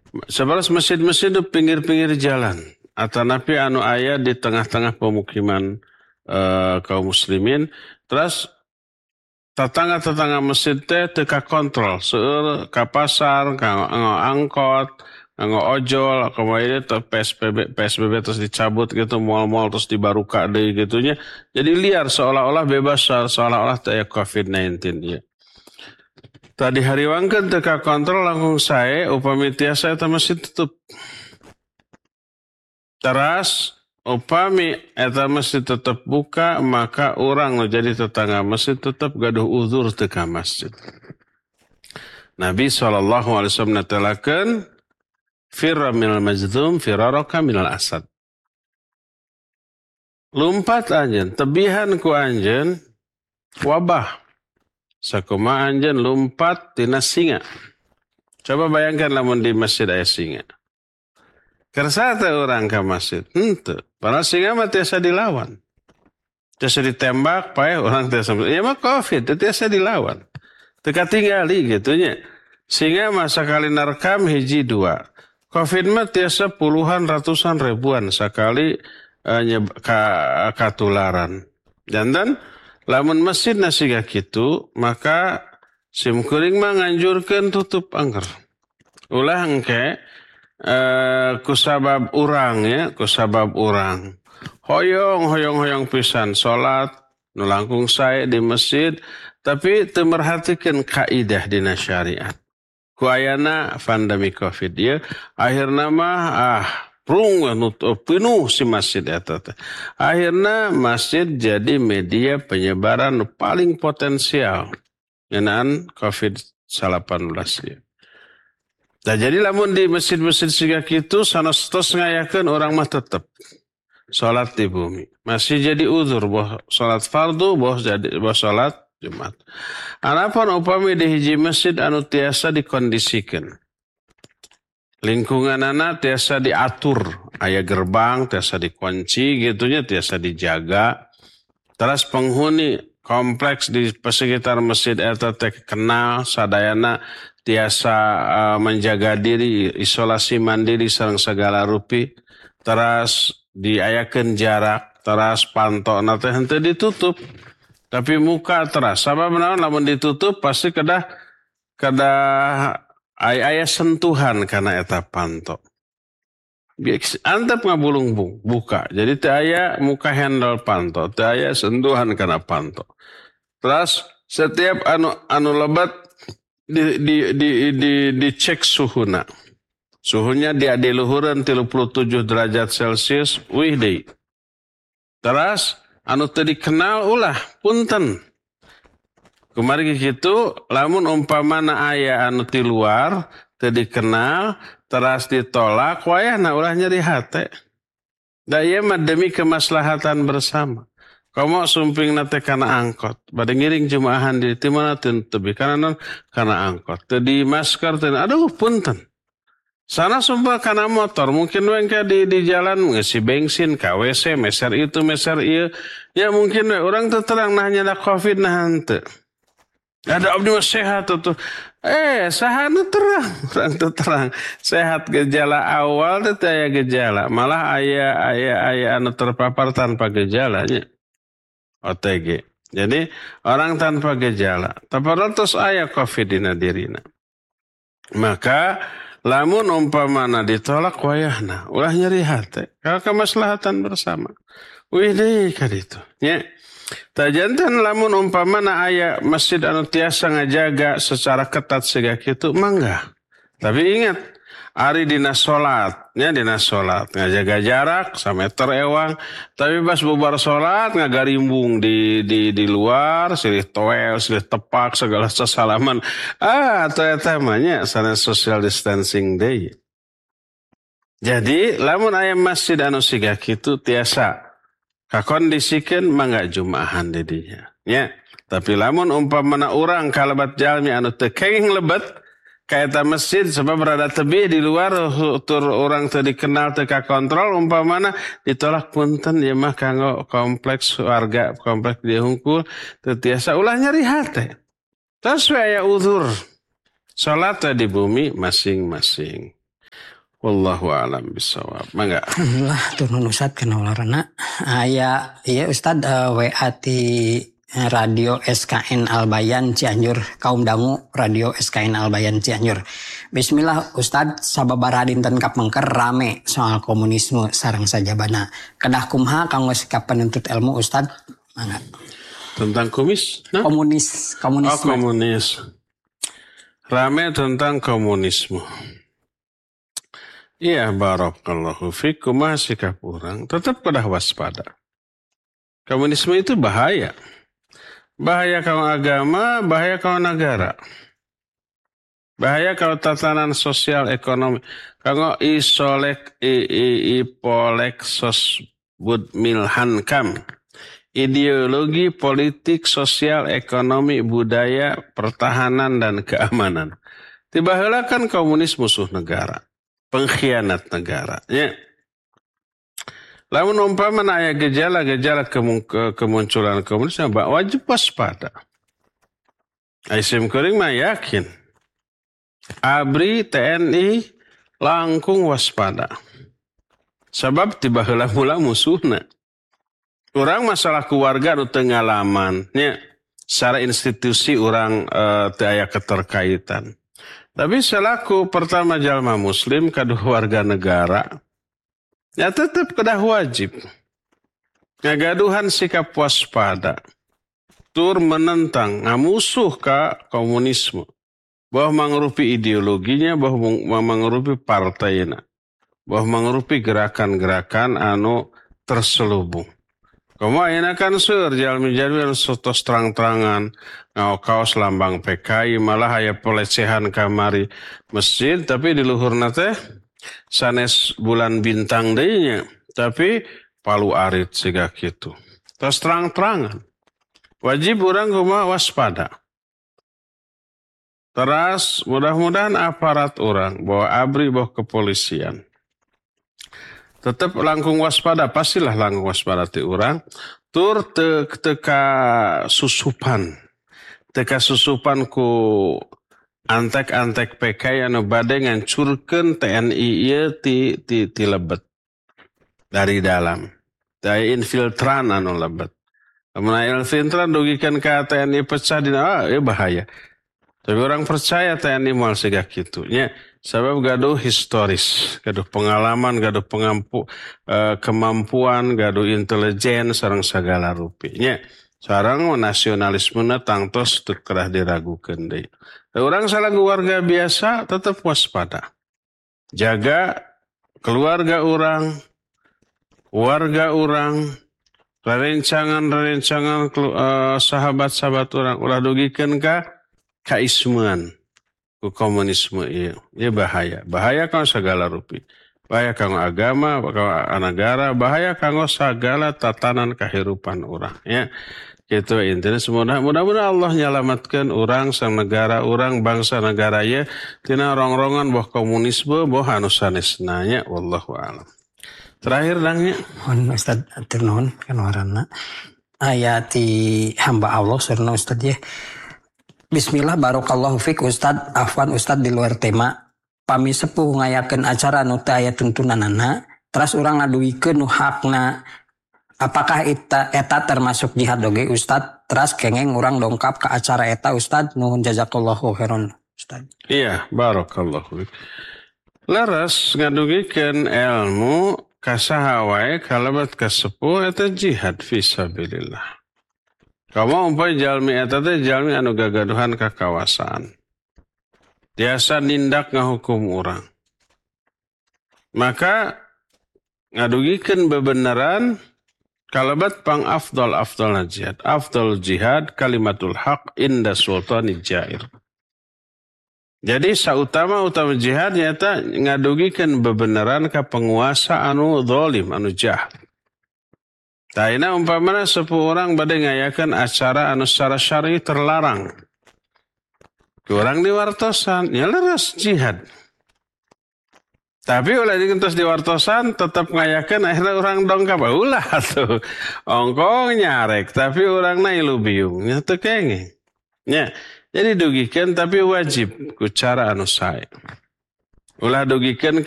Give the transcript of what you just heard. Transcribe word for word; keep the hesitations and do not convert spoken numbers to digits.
Sebalas masjid-masjid di pinggir-pinggir jalan. Atau napi anu aya di tengah-tengah pemukiman uh, kaum muslimin. Terus tetangga-tetangga masjid teh teka kontrol. Seueur ka pasar, ka angkot, nganggo ojol, kemudian itu P S B B, P S B B terus dicabut gitu, mal-mal terus dibaruka deh gitunya. Jadi liar seolah-olah bebas, seolah-olah teh covid sembilan belas ya. Tadi hari wangkeun teka kontrol langsung saya upami tiasa eta masjid tutup. Teras upami eta masjid tetap buka maka orang nu jadi tetangga masjid tetap gaduh uzur teka masjid. Nabi sallallahu alaihi wasallam natalakeun firra minal majdzum firaraka minal asad. Lumpat anjeun, tebihan ku anjeun wabah. Sakuma anjeun lumpat tina singa. Coba bayangkan lamun di masjid aya singa. Kersa teh orang ke masjid. Henteu. Padahal singa mah tiasa dilawan. Tiasa ditembak, pae orang tiasa. Ya mah covid, tiasa dilawan. Teka tinggali gitunya. Singa mah sakali narkam hiji dua. Covid mah tiasa puluhan ratusan ribuan sekali uh, ka, katularan. Dan lamun masjid nasiga kitu, maka simkuring mah nganjurkeun tutup angker. Ulah engke uh, kusabab urang ya, kusabab urang. Hoyong hoyong hoyong pisan salat nu langkung sae di masjid tapi teu merhatikeun kaidah dina syariat. Ku ayana pandemi Covid ya, akhirna mah ah prung nutup penuh si masjid eta teh. Akhirna masjid jadi media penyebaran paling potensial ngeunaan covid delapan belas ya. Nah jadi lamun di masjid-masjid siga kitu sanestos ngayakeun orang mah tetep salat di bumi. Masih jadi uzur boh salat fardu boh jadi boh salat Jumat. Anapun upami di hiji masjid anu tiasa dikondisikan. Lingkungan anak tiasa diatur, aya gerbang tiasa dikunci gitunya tiasa dijaga. Terus penghuni kompleks di sekitar masjid eta teh kenal sadayana tiasa uh, menjaga diri, isolasi mandiri sareng segala rupi. Terus diayakeun jarak, terus pantona teh henteu ditutup. Tapi muka terus sabab naon lamun ditutup pasti kedah kedah aya sentuhan karena eta panto. Antep ngabulung buka. Jadi teu aya muka handle panto, teu aya sentuhan karena panto. Terus setiap anu anu lebat di di di di dicek suhuna. Suhunya dia di luhureun tilu puluh tujuh derajat Celcius, wih deui. Terus anu teu dikenal ulah punten. Kumari kitu lamun umpamana aya anu ti luar teu dikenal teras ditolak wayahna ulah nyeri hate. Da ieu mah demi kemaslahatan bersama. Komo sumpingna teh kana angkot, bade ngiring jumaahan di ti mana teu teubi kana kana angkot. Teu di masker teu aduh punten. Sana sumpah kana motor mungkin wengke di di jalan ngisi bensin ka W C meser itu meser ieu ya mungkin we urang teu terang nah nya covid nah henteu. Ada abdi mah sehat tuh. Eh, saha nu terang, urang teu terang. Sehat gejala awal teh aya gejala, malah aya aya aya anu terpapar tanpa gejalanya. O T G. Jadi orang tanpa gejala, tapi terus aya covid dina dirina. Maka lamun umpamana ditolak wayahna, ulah nyeri hate. Kalau kemaslahatan bersama. Wih deui ka ditu. Nya. Tajantan lamun umpamana aya masjid anu tiasa ngajaga secara ketat siga kitu mangga. Tapi ingat, ari dina salat, nya dina salat ngajaga jarak sameter ewang, tapi pas bubar salat ngagarimbung di di di luar, silih toel, silih tepak segala sesalaman. Ah, atuh eta mah nya sanes social distancing deui. Jadi lamun aya masjid anu siga kitu tiasa kakondisikeun mangga jumaahan di dinya. Ya, tapi lamun umpamana urang kalebat jalmi anu teu kenging lebet ka eta masjid sebab rada tebih di luar tur urang teu dikenal teu kakontrol umpamana ditolak punten ieu mah kanggo kompleks warga kompleks di hungkul teu tiasa ulah nyeri hate. Terus we aya uzur. Salat di bumi masing-masing. Wallahu a'lam bishawab. Mangga. Alhamdulillah turun Ustad kana ularana. Aya ieu Ustad uh, W A ti Radio S K N Albayan Cianjur, kaum dangu Radio S K N Albayan Cianjur. Bismillah Ustad, sababaraha dinten kapengker rame soal komunisme sareng sajabana. Kedah kumaha kanggo sikap penuntut ilmu Ustad? Mangga. Tentang komis? Nah? Komunis, komunisme. Oh, komunis. Rame tentang komunisme. Iya, barakallahu fikum, kumaha sikap orang tetap kedah waspada. Komunisme itu bahaya. Bahaya kalau agama, bahaya kalau negara. Bahaya kalau tatanan sosial ekonomi. Kalau isolek i i ipolek sosbud milhan kam. Ideologi politik, sosial, ekonomi, budaya, pertahanan dan keamanan. Tiba-tiba kan komunis musuh negara, pengkhianat negara. Ya. Lamun umpama aya gejala-gejala kemunculan komunis, wajib waspada. Aisyim kuring mah yakin. A B R I, T N I langkung waspada. Sebab tiba heula mula musuhna. Urang masalah keluarga nu teu ngalaman, nya secara institusi urang e, teu aya keterkaitan. Tapi selaku pertama jalma muslim kaduh warga negara, ya tetap kedah wajib ngagaduhan sikap waspada, tur menentang ngamusuh ka komunisme, bahwa mangrupi ideologinya, bahwa mangrupi partainya, bahwa mangrupi gerakan-gerakan anu terselubung. Kamu ayeuna kan seur jalmi-jalmi anu sotos terang-terangan ngaos lambang P K I, malah aya pelecehan kamari masjid, tapi di luhurna teh sanes bulan bintang deui nya, tapi palu arit siga kitu. Tos terang-terangan. Wajib urang kumaha waspada. Teras mudah-mudahan aparat orang bawa A B R I, bawa kepolisian tetap langkung waspada, pastilah langkung waspada ti urang. Tur te, teka susupan, teka susupan ku antek-antek P K I anu bade ngancurkeun T N I ieu ti ti ti lebet dari dalam. Daya infiltran anu lebet. Lamun aya infiltran dugikan ka T N I pecah dina, ah, ieu bahaya. Tapi orang percaya T N I moal siga kitu nya. Sebab gaduh historis, gaduh pengalaman, gaduh pengampu, uh, kemampuan, gaduh intelijen, sareng segala rupinya. Sareng nasionalisme na tangtos teu kerah diragukeun deui. Urang salaku warga biasa tetap waspada. Jaga keluarga orang, warga orang, rerencangan-rerencangan uh, sahabat-sahabat orang ulah dugikeun ka kaismuan. Ku komunisme iya, iya bahaya. Bahaya kanggo segala rupi. Bahaya kanggo agama, kanggo negara, bahaya kanggo segala tatanan kehidupan orang. Ya, gitu intinya semudah. Mudah-mudahan Allah nyelamatkan orang, sang negara, orang, bangsa negara ya. Tina rong-rongan boh komunisme, boh anu sanesna nya. Wallahu a'lam. Terakhir dangnya. Mohon Ustaz atur nuhun kan warana. Ayati hamba Allah surna Ustaz ya. Bismillah, barakallahu fik Ustad. Afwan Ustad di luar tema. Pami sepuh ngayakeun acara nu teu aya tuntunanana, terus urang ngaduikeun nu hakna. Apakah eta eta termasuk jihad oge Ustad? Terus kengeng urang dongkap ke acara eta Ustad. Nuhun jazakallahu khairan Ustad. Iya, barakallahu fik. Leres ngadugikeun ilmu ka saha wae kalabat kasepuh eta jihad fisabilillah. Kamu umpay jalmi eta teh jalmi anu gagaduhan ka kawasan. Tiasa nindak ngahukum urang. Maka ngadugikeun bebeneran kalabat pang afdal afdal jihad. Afdal jihad kalimatul haq inda sultani jair. Jadi sautama-utama jihad nyata ngadugikeun bebeneran ka penguasa anu zalim, anu jahat. Taina umpamana sepuh orang bade ngayakeun acara anu secara syar'i terlarang. Kurang diwartosan, ya leres jihad. Tapi ulah digentos diwartosan tetap ngayakeun akhirnya orang dongkap. Ulah tuh. Ongkong nyarek tapi orang na ilu biung. Nya teu kenging. Nya, jadi dugikeun tapi wajib ku cara anu sae. Ulah dugikeun